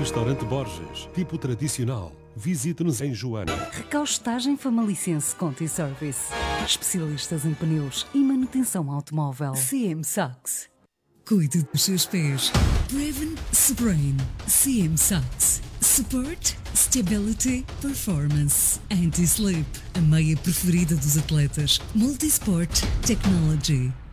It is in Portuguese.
Restaurante Borges, tipo tradicional. Visite-nos em Joana. Recaustagem Famalicense Conti Service. Especialistas em pneus e manutenção automóvel. CM Sachs. Cuide dos seus pés. Preven Sprain. CM Sachs. Support, Stability, Performance. Anti-Slip. A meia preferida dos atletas. Multisport Technology.